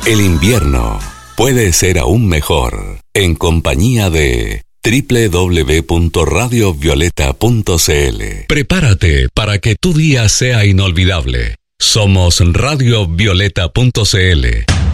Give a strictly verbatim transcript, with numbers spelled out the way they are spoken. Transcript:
El invierno puede ser aún mejor en compañía de doble u doble u doble u punto radio violeta punto c l. Prepárate para que tu día sea inolvidable. Somos radio violeta punto c l.